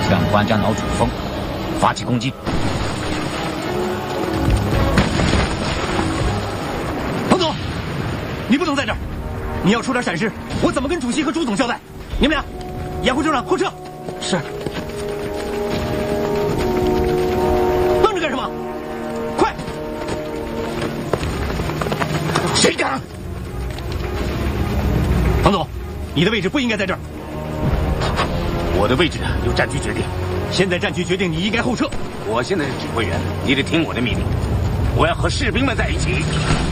向关家脑主峰发起攻击。彭总，你不能在这儿，你要出点闪失，我怎么跟主席和朱总交代？你们俩，掩护正长后撤。是。愣着干什么？快！谁敢？彭总，你的位置不应该在这儿。我的位置由战区决定，现在战区决定你应该后撤。我现在是指挥员，你得听我的命令。我要和士兵们在一起。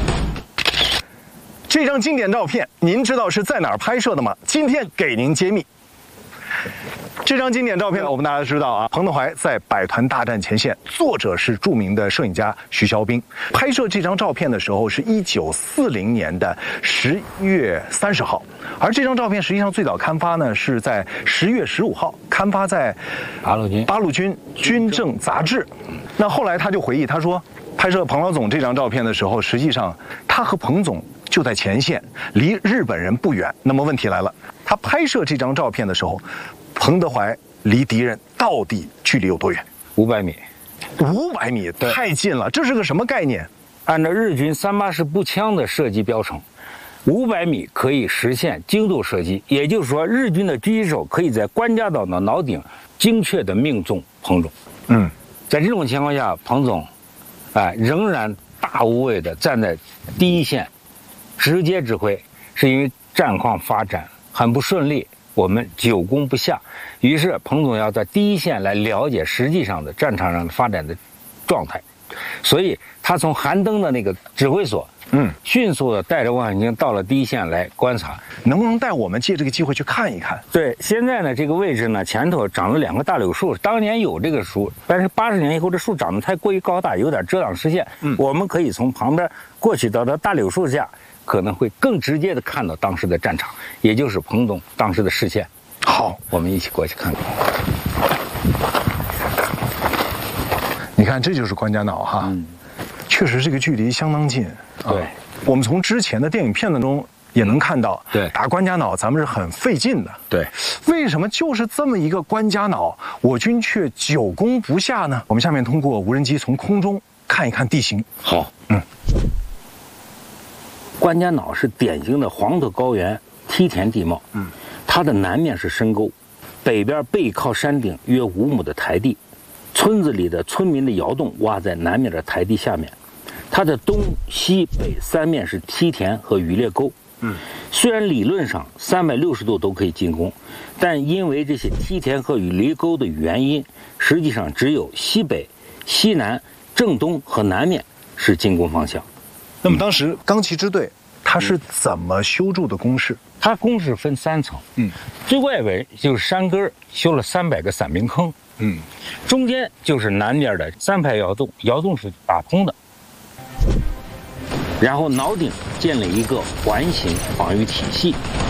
这张经典照片，您知道是在哪儿拍摄的吗？今天给您揭秘。这张经典照片，我们大家知道啊，彭德怀在百团大战前线，作者是著名的摄影家徐小兵。拍摄这张照片的时候是1940年的10月30号，而这张照片实际上最早刊发呢是在10月15号，刊发在八路军军政杂志。那后来他就回忆，他说拍摄彭老总这张照片的时候，实际上他和彭总就在前线，离日本人不远。那么问题来了，他拍摄这张照片的时候，彭德怀离敌人到底距离有多远 ？500米。 500米，太近了。这是个什么概念？ 按照日军380步枪的射击标程，500米可以实现精度射击，也就是说，日军的狙击手可以在关家岛的脑顶精确地命中彭总。在这种情况下，彭总，仍然大无畏地站在第一线，直接指挥。是因为战况发展很不顺利，我们久攻不下，于是彭总要在第一线来了解实际上的战场上的发展的状态，所以他从韩登的那个指挥所，迅速的带着望远镜到了第一线来观察。 能不能带我们借这个机会去看一看？ 对，现在呢这个位置呢前头长了2个大柳树，当年有这个树，但是80年以后这树长得太过于高大，有点遮挡视线。我们可以从旁边过去到大柳树下，可能会更直接的看到当时的战场，也就是彭总当时的视线。 好， 我们一起过去看看。 你看，这就是关家脑哈，确实这个距离相当近。 对， 我们从之前的电影片段中也能看到， 对， 打关家脑咱们是很费劲的。 对， 为什么就是这么一个关家脑，我军却久攻不下呢？我们下面通过无人机从空中看一看地形。 好，关家脑是典型的黄土高原梯田地貌，它的南面是深沟，北边背靠山顶约5亩的台地，村子里的村民的窑洞挖在南面的台地下面，它的东西北3面是梯田和渔猎沟。虽然理论上360度都可以进攻，但因为这些梯田和渔猎沟的原因，实际上只有西北、西南、正东和南面是进攻方向。 那么当时钢旗支队它是怎么修筑的工事？ 它工事分3层，最外围就是山根修了300个散兵坑，中间就是南边的3排窑洞，窑洞是打通的，然后脑顶建了一个环形防御体系，